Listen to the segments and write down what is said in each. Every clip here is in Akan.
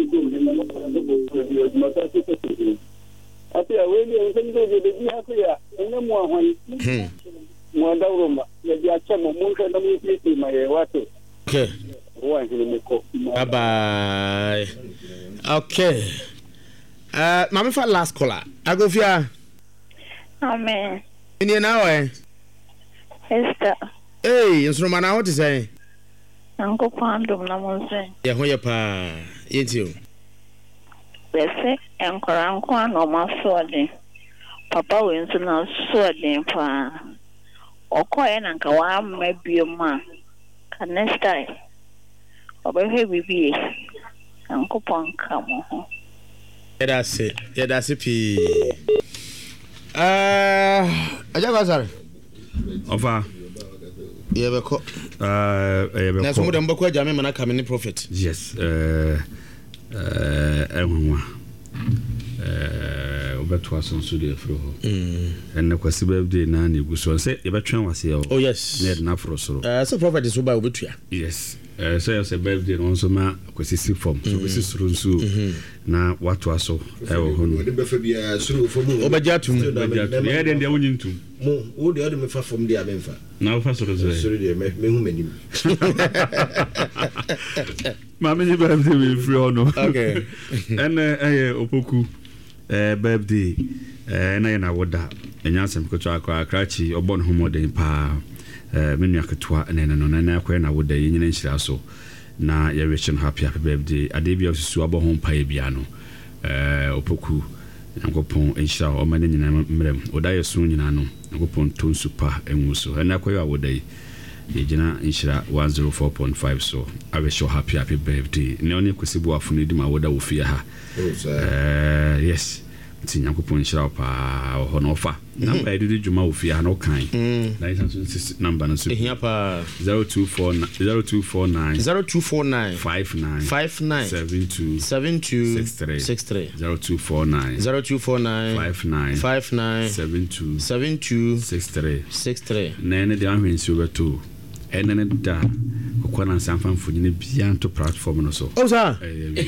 Okay. Bye-bye. Okay. Mama for last caller. I go for Amen. in your now, Esther. Hey, instrument now what to say? Uncle Pandum Namonse. Yeah, who you pa? You. Bese enkorankwa no masode. Papa we nso na sode pa. Okoye na nka wa mabioma. Ka next time. Obehwe bibi. Uncle Panka mo ho. Yeah, that's it. Aja go sorry. Ofa. Yeah, be ko. Na so mo dem bako aja me mana ka me prophet. Yes. Obeto aso so de afro ho. And na kwasi birthday na na eguso say e betwen wase o. Oh yes. Na na afro so. So prophet is oba obetua. Yes. So you say birthday no so ma kwasi si form. So kwasi suru nso na watu aso e wo ho no. De be fa bia suru form. Obaja tum. Yeah, then they won't tum. Mo wo de me fa form dia me fa. Na fa suru zo. Suru de me hu manim. Ma me birthday we free or no. Okay. And opoku birthday na na woda enya sem ko to akwa krachi obon homoden pa menu aketwa na na akwa na woda yin nhyira so na ye wish him happy birthday adebia susu abo ho pa bia no opoku nkopon nhyira o mane nyina mrem oda yesu nyina no nkopon ton super enwuso na akwa woda yi yegina nhyira 104.5 so I wish you happy birthday ne oni kwesibu afunu di ma woda wo fie ha yes ti nyankopon nhyira pa ho no fa number edu djuma wo fie ha no kan na isanso number no so ehia pa 0249 59 72 0249 59 72 nene de ahwensi obeto enene da kokwana nsamfa mfonyine bia nto platform no so oh sir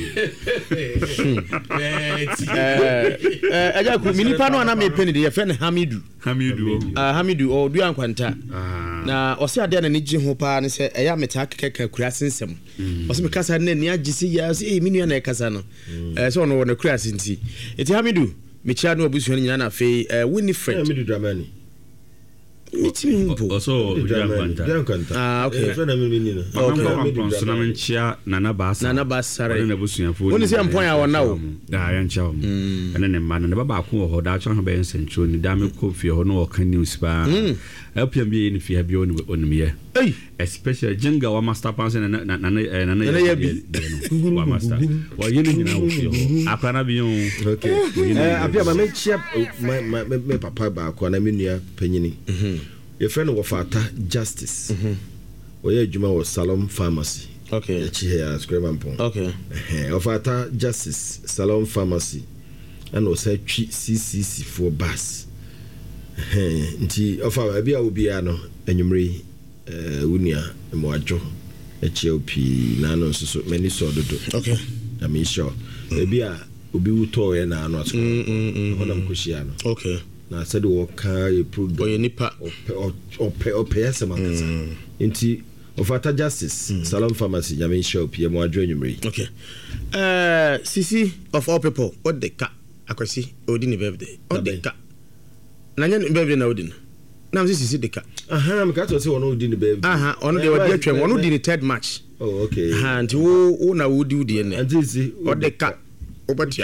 aja ku minipa no na me peni de ye fe ne Hamidu o du ankwanta na ose ade na ne gye ho pa ne se eya meta keka kura sensem ose me kasa na ni agisi ya se minu na kasa no so no na kura senti eti Hamidu me chia no abusu nyina na fe Winifred Hamidu Dramani mitimi humpo also Jankanta okay so na me nyina okay so na menchia nana basare na busuafo woni se ampon ya wona wo da ya ncha wo ene ne ma na baba ko ho da cha ho be nsentro ni da me ko fie ho no wo kan news ba apiam bi ni fie bi onimiye especially jinga wa master pass na ya bi wa master wa yini nyina wo fie ho akwana bi yo okay apiam ma menchia me papa ba ko na menua panyini your friend was Fata Justice. Oye Juma was Salom Pharmacy. Okay. Here Screaman Pong. Okay. Fata Justice Salom Pharmacy. And was a CCC for bus. Nti ofa abia obiano enyumri unia moajo HLP na no so many so dodo. Okay. I mean sure. Ebia obi wuto ye na anu aso. Honam koshia no. Okay. Na said woka e product oye nipa opɛ semakasa nti Ofata Justice Salon Pharmacy Yamin Shop ye mo adwo nwumre. Okay. Sisi of all people what the ka akwasi odi ni birthday what the ka na nya birthday na odi na sisi the ka me ka to say wono odi ni birthday ono de odi atwa wono di ni third match. Oh okay. Nti wo na odi udi ne anti si what the ka obatia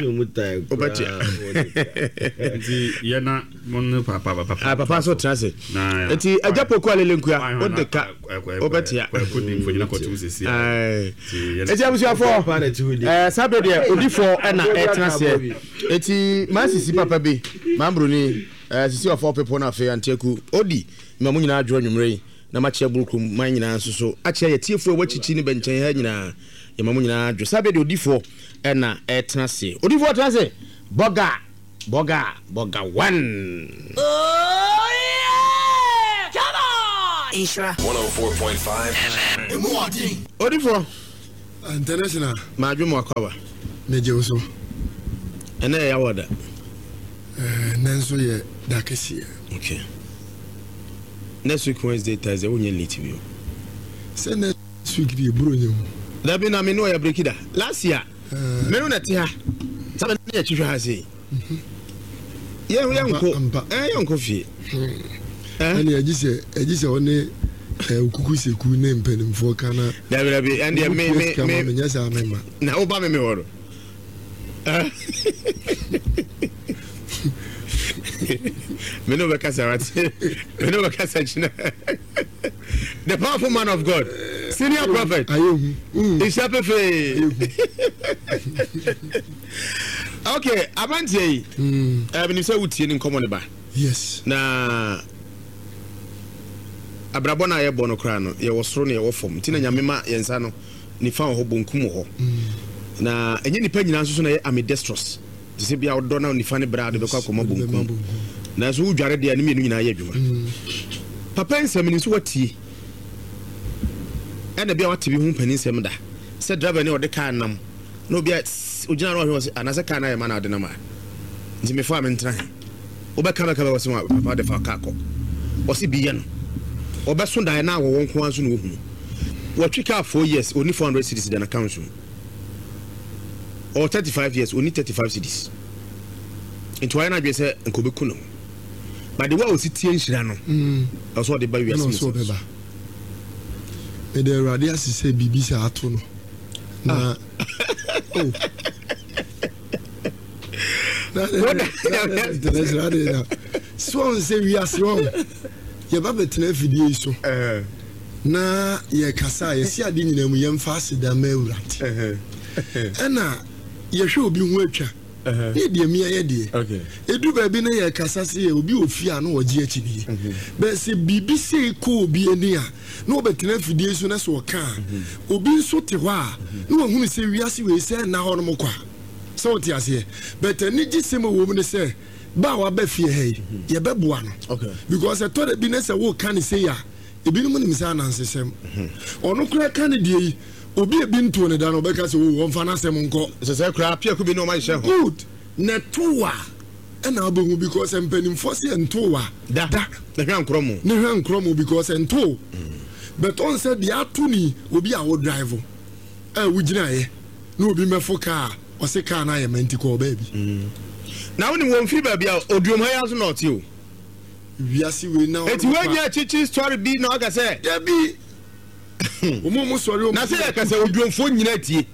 nti yana mon papa so transe nti ajapoku alele nkua odeka obatia ko dim fo nyina ko tu sisi eti abusu afo sabe de odifo na transe eti masisi papa bi mambroni sisi of all people na fe anteku odi mamu nyina adwo nwumre na machia burukum man nyina so achia yetiefo wachichi ni benchen ha nyina yamamu nyina adwo sabe de odifo na transe odifo transe boga 1. Oh yeah! Come on! Isra 104.5 FM. odifo international maadwo mo akwa meje so ena ya wada nanso ye dakesi okay next week Wednesday Thursday wonye late we say next week bi bro nyu da bi na me no ya break da last year me no na ti ha sabe na ya chihwa ha sei yanko fie ani agise one ukuku seku ne mpanimfo kana dabi and me nyasa mema na oba me woro me no bekasa china the powerful man of God senior prophet Ishapefe okay abante abini say wutie ni nkomo ne ba yes na abrabọ na ye bọ no kra no ye wosoro na ye wofom ti na nyame ma yensa no ni fa ho bonkum ho na enye nipa nyina nso na ye ambidextrous dise bia odo na ni fa ne bra de be kwa koma bonkum na so udware de ani menu nyina ye adwuma papa nsem ni so watie ena bia wate bi hu pani nsem da se driver ne ode ka nam no bia ojina ro ho se anase ka na ye ma na ode na ma nti me fa me ntra obeka ka ba wase ma papa de fa ka ko wase bi ye no obeso dan na wo won ko anso no hu watwika 4 years only 400 cedis dan account or 35 years only 35 cedis into why na be say nkobeku no but the way o sitie nhira no also the ba wi asin so beba e de radio asise bibi sa ato no na oh so say we are so ye ba betena fidie so na ye kasa ye si ade nyina mu ye mfa aseda ma awurate ena ye hwe obi hu atwa ye de mi ye de edu ba bi na ye kasa se ye obi ofia na oje achi bi be se bibi se ko obi ani a na obetena fidie so na so ka obi nso te ho a na ohunu se wiase we se na ho no mokwa so ti ase but ani gisem wo mu ne se ba wa ba fie hey ye be boa no okay because e to de bi na se wo kan say ya e bi no mu nimisa na nsesem ono kura kan de yi obi e bi nto ne da no be ka se wo mfa na asem nko se kura pia ku bi no ma hye ho good na towa e na obo because empanim force ntowa da na hwan kromo ne hwan kromo because nto but on said the atuni obi a wo drive wo gina ye na obi mefo car o se car na ye menti ko baby na woni won fi ba bia odiom ha yaso not you wiase we na eti we nya chichi story bi na oga say ya bi omo sorry na say ka say odiom fo nyina tie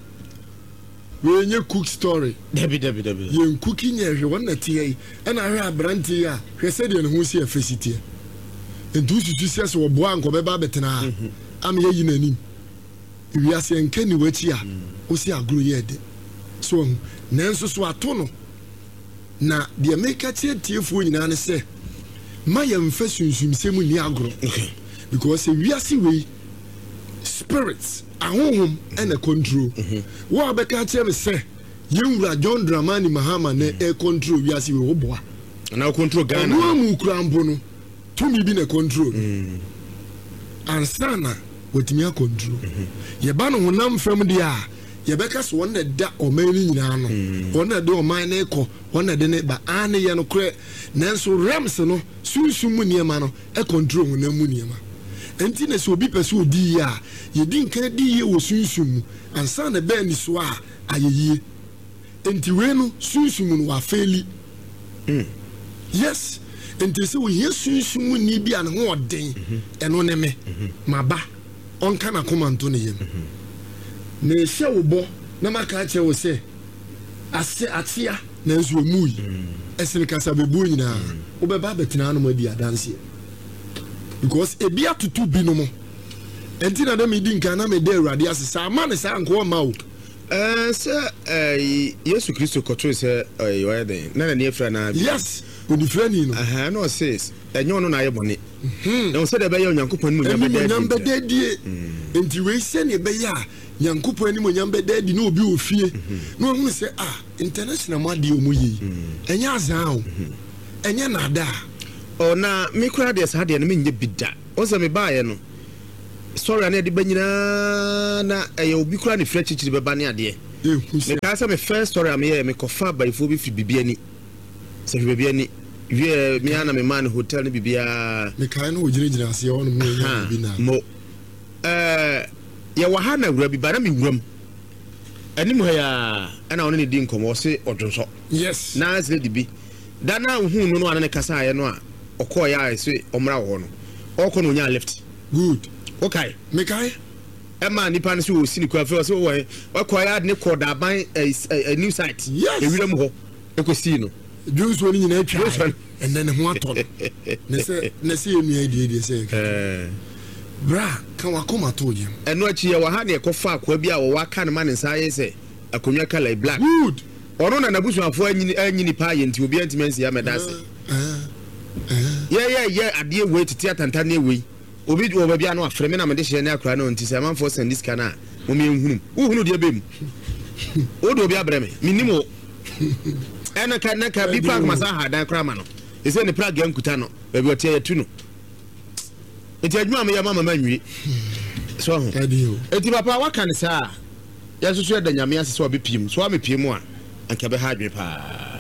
we nye cook story debi ye cooking ye hwe won na tie e na hwe abranti a hwe se de ne ho si afesitie entu sutu se so bo anko be ba betena am ye yi nanim wiase enkani wachi a o si agro ye de so nanso so ato no na de make tiefo nyina ne se ma ye mfa sunsumsem ni agro because wiase we spirits ahonhom and a control wo abeka che me se yewura John Dramani Mahama na e control wiase we wo boa na control Ghana no mu kurambo no to mi bi na control ansana wotimi a control ye ba no honam fam dia ye beka so won na da omani nyina no won na de oman na ekọ won na de ne ba ane ye no kre nanso rems no sunsum mu niema no e control honam mu niema enti na so obi pese odi ya ye di nkan di ye wo sunsum ansana be ni so a ayeye enti we no sunsum no wa feli yes enti se wo ye sunsum ni bi an ho oden eno ne me maba onka na komanto ne yem na ehye wo bo na maka che wo se ase atia na nso omui esene kasa bebu nyina wo be ba betina no madi adanse because ebi atutu bi no mo enti na dem di nka na me de awurade asesa ama ne sa nko ma wo se Yesu Kristo kotwe se yo den na ne efra na yes odi frani no no says enyo no na ye bone na se de be ye onyankopon mu nyambede die enti we se ne be ya nyankopon ani mo nyambede di na obi ofie na ohun se international ma de omuyi enya azan o enya nada o na me kura de sa de no me nye bida o se me baaye no sorry na de banyina na obi kura ne frechichiri be ba ne ade me ka say me first story am here me kofa barifo bi fi bibiani se fi bibiani wie me ana me man hotel ni bibia me ka no ogire ase ho no mo nya bi na mo ye wa ha na wura bi ba na me wuram ani mo ya ana ono ne di nkomo se odwonso yes na azle di bi dana hu no ana ne kasa ye no a okoya se omra wo no okọ no nya left good okay me kai Emma nipa no so sini kwa fe so we okoya ne koda ban a new site yes ewira mu ho ekosi no juice woni nyina atwa and then ho aton ne se enu adi se bra kan wakoma to je eno achi ye wa ha ne ekofa akwa bi a wo waka ne ma ne nsa ye se akonwa color black good ono na nabusuafo anyini pa ye nti obi antimansi ya medase yeah adie we titi atanta na ewe obi wo bia no afreme na mede hye na akra na nti se manfo send this kana mo me nhunu de bem o do obi abreme minimo ena ka bi plug masa ha dan kra ma no ese ne plug yankuta no ba bi otie yatu no enti adwuma me ya mama manwi so ho enti papa waka ne sa ya susu da nyame asese obi piem so amepiem a anka be ha adwe pa